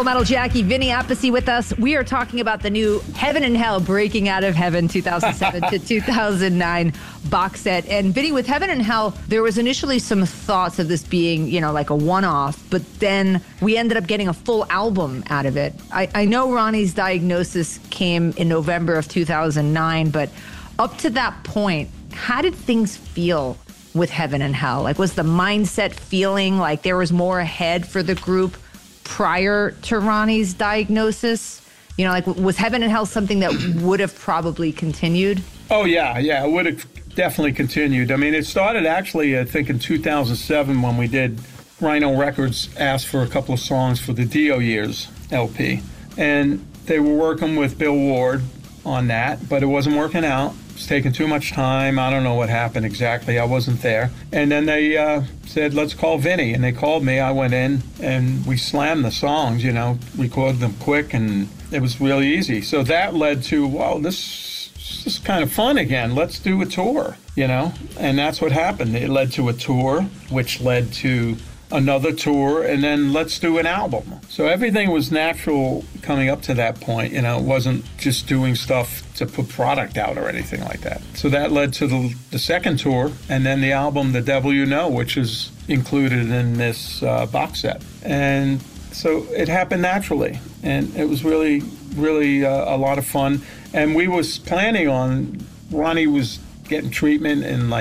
Full Metal Jackie, Vinny Appice with us. We are talking about the new Heaven and Hell, Breaking Out of Heaven 2007 to 2009 box set. And Vinny, with Heaven and Hell, there was initially some thoughts of this being, like a one-off, but then we ended up getting a full album out of it. I know Ronnie's diagnosis came in November of 2009, but up to that point, how did things feel with Heaven and Hell? Like, was the mindset feeling like there was more ahead for the group prior to Ronnie's diagnosis? Was Heaven and Hell something that would have probably continued? Oh, yeah, it would have definitely continued. I mean, it started actually, I think, in 2007 when we did Rhino Records asked for a couple of songs for the Dio Years LP. And they were working with Bill Ward on that, but it wasn't working out. It was taking too much time. I don't know what happened exactly. I wasn't there. And then they said, let's call Vinny. And they called me. I went in and we slammed the songs, recorded them quick, and it was really easy. So that led to, wow, this is kind of fun again. Let's do a tour, And that's what happened. It led to a tour, which led to another tour, and then let's do an album. So everything was natural coming up to that point. It wasn't just doing stuff to put product out or anything like that. So that led to the second tour, and then the album, The Devil You Know, which is included in this box set. And so it happened naturally, and it was really, really a lot of fun. And we was planning on, Ronnie was getting treatment in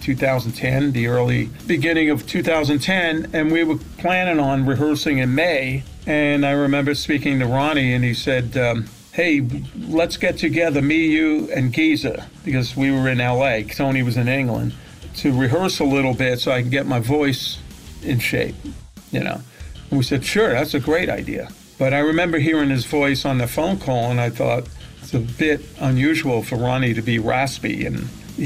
2010, the early beginning of 2010, and we were planning on rehearsing in May. And I remember speaking to Ronnie, and he said, hey, let's get together, me, you, and Giza, because we were in L.A., Tony was in England, to rehearse a little bit so I can get my voice in shape, And we said, sure, that's a great idea. But I remember hearing his voice on the phone call, and I thought it's a bit unusual for Ronnie to be raspy and,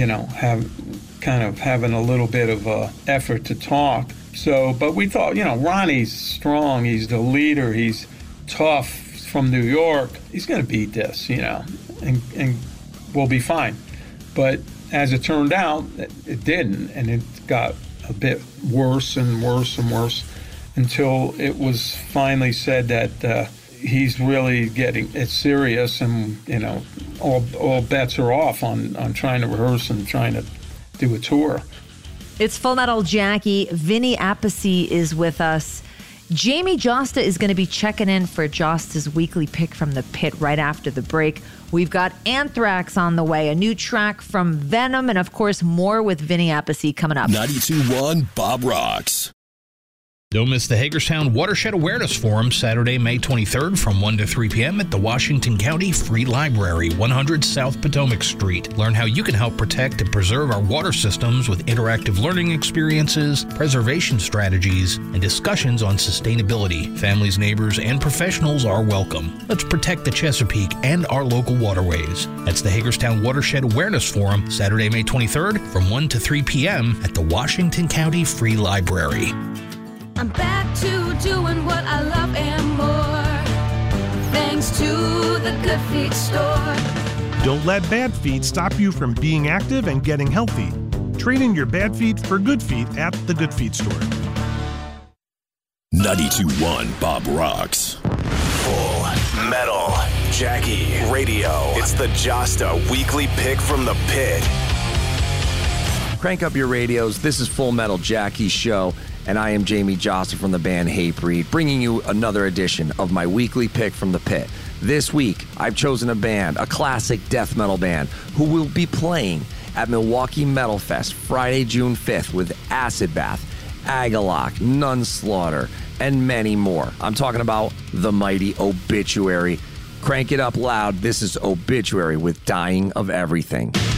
having a little bit of effort to talk. So, but we thought, Ronnie's strong. He's the leader. He's tough. He's from New York. He's going to beat this, and we'll be fine. But as it turned out, it didn't, and it got a bit worse and worse and worse until it was finally said that he's really getting it serious, and all bets are off on trying to rehearse and trying to do a tour. It's Full Metal Jackie. Vinny Appice is with us. Jamie Josta is going to be checking in for Josta's weekly pick from the pit right after the break. We've got Anthrax on the way, a new track from Venom, and of course more with Vinny Appice coming up. 92.1 Bob Rocks. Don't miss the Hagerstown Watershed Awareness Forum Saturday, May 23rd from 1 to 3 p.m. at the Washington County Free Library, 100 South Potomac Street. Learn how you can help protect and preserve our water systems with interactive learning experiences, preservation strategies, and discussions on sustainability. Families, neighbors, and professionals are welcome. Let's protect the Chesapeake and our local waterways. That's the Hagerstown Watershed Awareness Forum Saturday, May 23rd from 1 to 3 p.m. at the Washington County Free Library. I'm back to doing what I love and more, thanks to the Good Feet store. Don't let bad feet stop you from being active and getting healthy. Trade in your bad feet for good feet at the Good Feet store. 92.1 Bob Rocks. Full Metal Jackie Radio. It's the Josta Weekly Pick from the Pit. Crank up your radios. This is Full Metal Jackie's show, and I am Jamie Josta from the band Hatebreed, bringing you another edition of my weekly pick from the pit. This week, I've chosen a band, a classic death metal band, who will be playing at Milwaukee Metal Fest Friday, June 5th with Acid Bath, Agalloch, Nunslaughter, and many more. I'm talking about the mighty Obituary. Crank it up loud. This is Obituary with Dying of Everything.